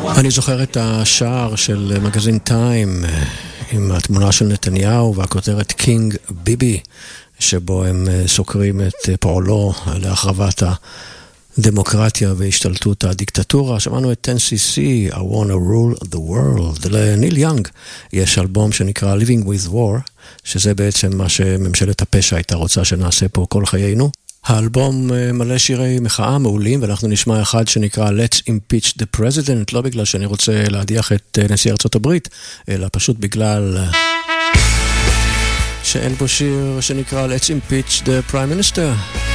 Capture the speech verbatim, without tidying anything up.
אני זוכר את השער של מגזין טיים עם התמונה של נתניהו והכותרת קינג ביבי, שבו הם סוקרים את פועלו להחרבת הדמוקרטיה והשתלטות הדיקטטורה. שמענו את טן סי סי, I want to rule the world. לניל יאנג יש אלבום שנקרא Living with War, שזה בעצם מה שממשלת הפשע הייתה רוצה שנעשה פה כל חיינו. האלבום מלא שירי מחאה מעולים, ואנחנו נשמע אחד שנקרא Let's Impeach the President, לא בגלל שאני רוצה להדיח את נשיא ארצות הברית, אלא פשוט בגלל שאין פה שיר שנקרא Let's Impeach the Prime Minister.